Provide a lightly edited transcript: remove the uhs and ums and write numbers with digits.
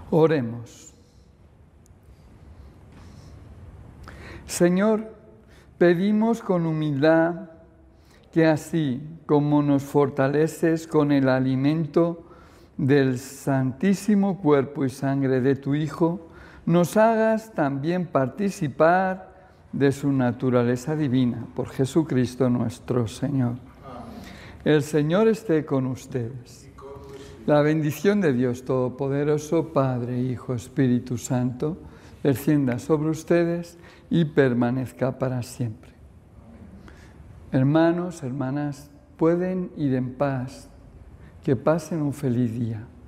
Oremos. Señor, pedimos con humildad que así como nos fortaleces con el alimento del santísimo cuerpo y sangre de tu Hijo, nos hagas también participar de su naturaleza divina, por Jesucristo nuestro Señor. El Señor esté con ustedes. La bendición de Dios Todopoderoso, Padre, Hijo, Espíritu Santo, descienda sobre ustedes y permanezca para siempre. Hermanos, hermanas, pueden ir en paz. Que pasen un feliz día.